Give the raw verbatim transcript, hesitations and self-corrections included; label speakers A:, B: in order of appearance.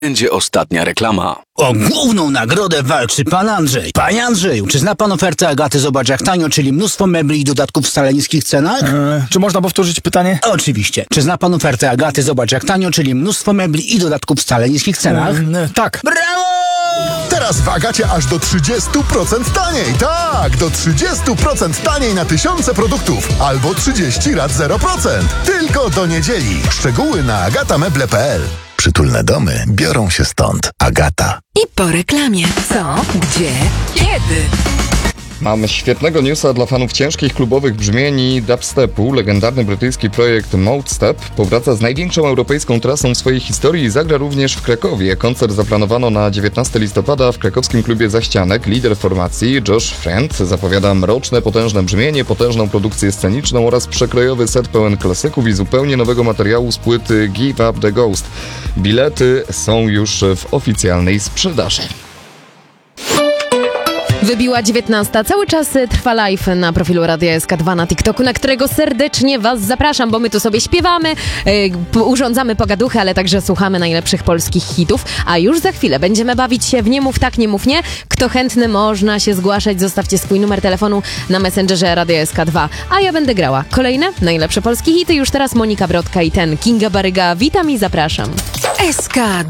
A: Będzie ostatnia reklama.
B: O główną nagrodę walczy pan Andrzej. Panie Andrzeju, czy zna pan ofertę Agaty Zobacz jak tanio, czyli mnóstwo mebli i dodatków w wcale niskich cenach?
C: Eee, czy można powtórzyć pytanie?
B: Oczywiście. Czy zna pan ofertę Agaty Zobacz jak tanio, czyli mnóstwo mebli i dodatków w wcale niskich cenach?
C: Eee, tak.
B: Brawo!
D: Teraz w Agacie aż do trzydzieści procent taniej. Tak, do trzydzieści procent taniej na tysiące produktów. Albo trzydzieści rat zero procent. Tylko do niedzieli. Szczegóły na agatameble kropka p l. Przytulne domy biorą się stąd. Agata.
E: I po reklamie. Co? Gdzie? Kiedy?
F: Mamy świetnego newsa dla fanów ciężkich klubowych brzmień i dubstepu. Legendarny brytyjski projekt Modestep powraca z największą europejską trasą w swojej historii i zagra również w Krakowie. Koncert zaplanowano na dziewiętnastego listopada w krakowskim klubie Zaścianek. Lider formacji Josh Friend zapowiada mroczne, potężne brzmienie, potężną produkcję sceniczną oraz przekrojowy set pełen klasyków i zupełnie nowego materiału z płyty Give Up the Ghost. Bilety są już w oficjalnej sprzedaży.
E: Wybiła dziewiętnasta. Cały czas trwa live na profilu Radia S K dwa na TikToku, na którego serdecznie was zapraszam, bo my tu sobie śpiewamy, yy, urządzamy pogaduchy, ale także słuchamy najlepszych polskich hitów, a już za chwilę będziemy bawić się w Nie mów tak, nie mów nie. Kto chętny, można się zgłaszać, zostawcie swój numer telefonu na Messengerze Radia S K dwa, a ja będę grała kolejne najlepsze polskie hity. Już teraz Monika Brodka i ten Kinga Baryga. Witam i zapraszam.
G: S K